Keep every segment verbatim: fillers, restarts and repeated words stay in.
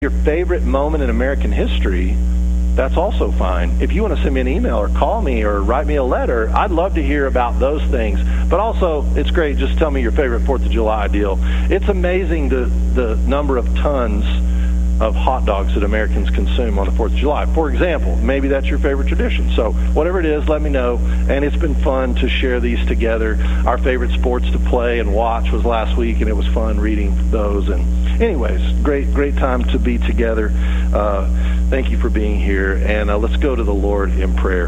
your favorite moment in American history, that's also fine. If you want to send me an email or call me or write me a letter, I'd love to hear about those things. But also, it's great, just tell me your favorite fourth of July deal. It's amazing the, the number of tons of hot dogs that Americans consume on the fourth of July. For example, maybe that's your favorite tradition. So whatever it is, let me know. And it's been fun to share these together. Our favorite sports to play and watch was last week, and it was fun reading those. And anyways, great, great time to be together. Uh, thank you for being here. And uh, let's go to the Lord in prayer.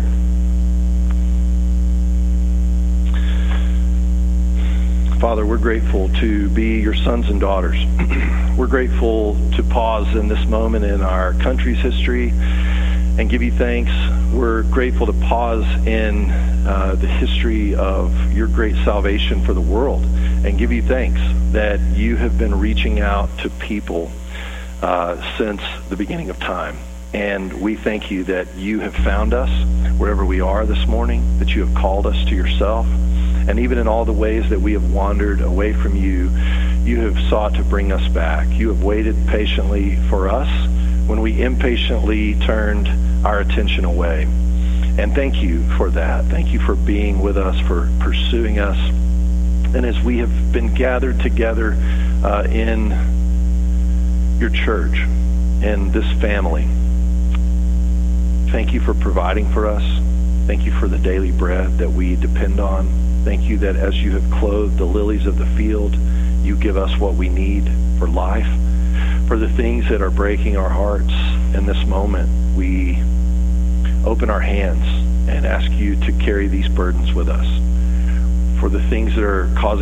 Father, we're grateful to be your sons and daughters. We're grateful to pause in this moment in our country's history and give you thanks. We're grateful to pause in uh, the history of your great salvation for the world and give you thanks that you have been reaching out to people uh, since the beginning of time. And we thank you that you have found us wherever we are this morning, that you have called us to yourself. And even in all the ways that we have wandered away from you, you have sought to bring us back. You have waited patiently for us when we impatiently turned our attention away. And thank you for that. Thank you for being with us, for pursuing us. And as we have been gathered together uh, in your church, in this family, thank you for providing for us. Thank you for the daily bread that we depend on. Thank you that as you have clothed the lilies of the field, you give us what we need for life. For the things that are breaking our hearts in this moment, we open our hands and ask you to carry these burdens with us. For the things that are causing